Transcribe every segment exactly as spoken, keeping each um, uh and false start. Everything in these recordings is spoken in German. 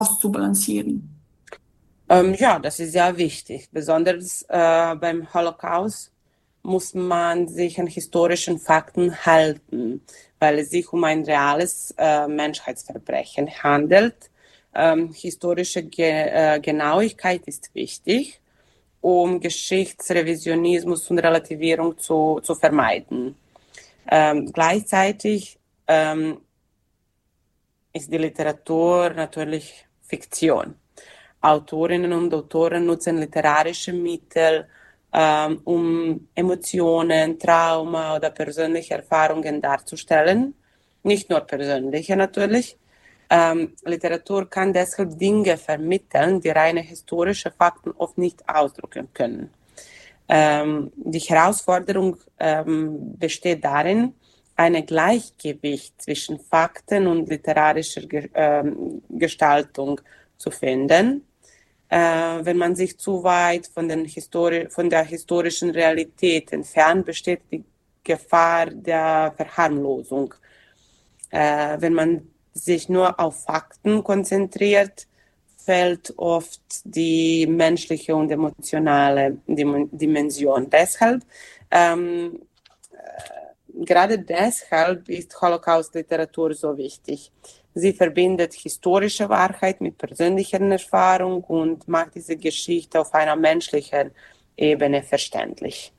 auszubalancieren? Ähm, ja, das ist sehr wichtig. Besonders äh, beim Holocaust muss man sich an historischen Fakten halten, weil es sich um ein reales äh, Menschheitsverbrechen handelt. Ähm, historische Ge äh, Genauigkeit ist wichtig, um Geschichtsrevisionismus und Relativierung zu, zu vermeiden. Ähm, gleichzeitig ähm, ist die Literatur natürlich Fiktion. Autorinnen und Autoren nutzen literarische Mittel, ähm, um Emotionen, Trauma oder persönliche Erfahrungen darzustellen. Nicht nur persönliche natürlich. Ähm, Literatur kann deshalb Dinge vermitteln, die reine historische Fakten oft nicht ausdrücken können. Ähm, die Herausforderung ähm, besteht darin, ein Gleichgewicht zwischen Fakten und literarischer Ge ähm, Gestaltung zu finden. Äh, wenn man sich zu weit von, den Histori von der historischen Realität entfernt, besteht die Gefahr der Verharmlosung. Äh, wenn man sich nur auf Fakten konzentriert, fällt oft die menschliche und emotionale Dimension. Deshalb, ähm, äh, gerade deshalb ist Holocaust-Literatur so wichtig. Sie verbindet historische Wahrheit mit persönlicher Erfahrung und macht diese Geschichte auf einer menschlichen Ebene verständlich.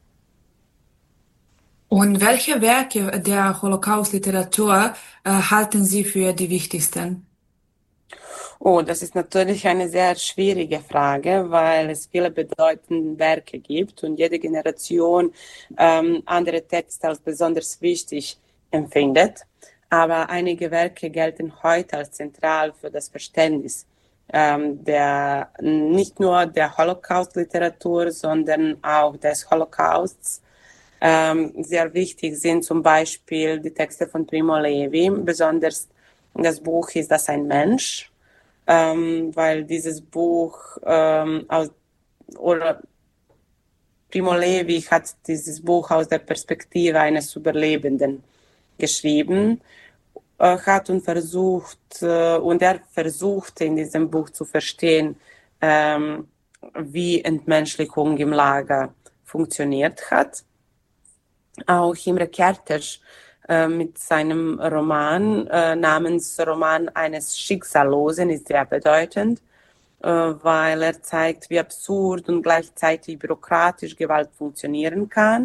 Und welche Werke der Holocaust-Literatur äh, halten Sie für die wichtigsten? Oh, das ist natürlich eine sehr schwierige Frage, weil es viele bedeutende Werke gibt und jede Generation ähm, andere Texte als besonders wichtig empfindet. Aber einige Werke gelten heute als zentral für das Verständnis ähm, der, nicht nur der Holocaust-Literatur, sondern auch des Holocausts. Ähm, sehr wichtig sind zum Beispiel die Texte von Primo Levi, besonders das Buch Ist das ein Mensch? Ähm, weil dieses Buch ähm, aus, oder Primo Levi hat dieses Buch aus der Perspektive eines Überlebenden geschrieben, äh, hat und versucht, äh, und er versuchte in diesem Buch zu verstehen, ähm, wie Entmenschlichung im Lager funktioniert hat. Auch Imre Kertész äh, mit seinem Roman äh, namens Roman eines Schicksallosen ist sehr bedeutend, äh, weil er zeigt, wie absurd und gleichzeitig bürokratisch Gewalt funktionieren kann.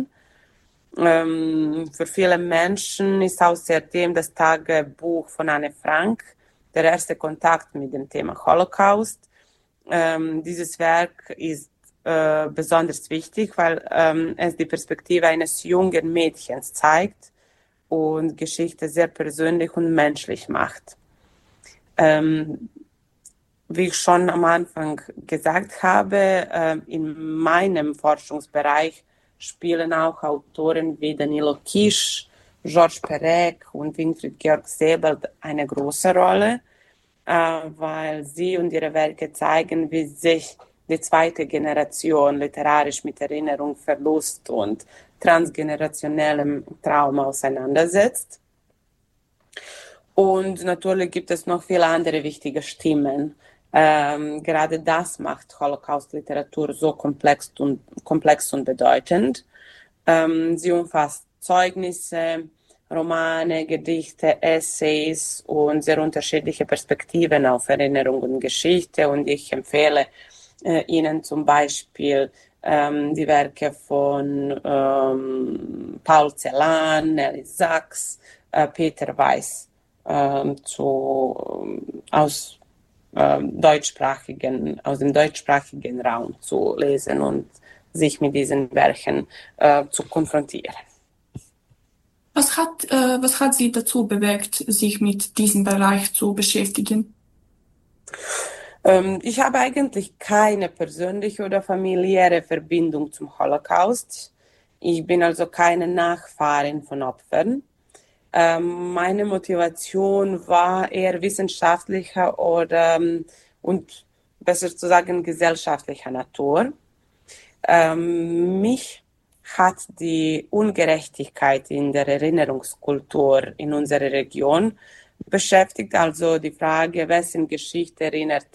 Ähm, für viele Menschen ist außerdem das Tagebuch von Anne Frank der erste Kontakt mit dem Thema Holocaust. Ähm, dieses Werk ist äh, besonders wichtig, weil ähm, es die Perspektive eines jungen Mädchens zeigt und Geschichte sehr persönlich und menschlich macht. Ähm, wie ich schon am Anfang gesagt habe, äh, in meinem Forschungsbereich spielen auch Autoren wie Danilo Kisch, Georges Perec und Winfried Georg Sebald eine große Rolle, äh, weil sie und ihre Werke zeigen, wie sich die zweite Generation literarisch mit Erinnerung, Verlust und transgenerationellem Trauma auseinandersetzt. Und natürlich gibt es noch viele andere wichtige Stimmen. Ähm, gerade das macht Holocaust-Literatur so komplex und, komplex und bedeutend. Ähm, sie umfasst Zeugnisse, Romane, Gedichte, Essays und sehr unterschiedliche Perspektiven auf Erinnerung und Geschichte. Und ich empfehle äh, Ihnen zum Beispiel ähm, die Werke von ähm, Paul Celan, Nelly Sachs, äh, Peter Weiss ähm, zu, aus, ähm, deutschsprachigen, aus dem deutschsprachigen Raum zu lesen und sich mit diesen Werken äh, zu konfrontieren. Was hat, äh, was hat Sie dazu bewegt, sich mit diesem Bereich zu beschäftigen? Ähm, ich habe eigentlich keine persönliche oder familiäre Verbindung zum Holocaust. Ich bin also keine Nachfahrin von Opfern. Ähm, meine Motivation war eher wissenschaftlicher oder und besser zu sagen gesellschaftlicher Natur. Ähm, mich hat die Ungerechtigkeit in der Erinnerungskultur in unserer Region beschäftigt, also die Frage, wessen Geschichte erinnert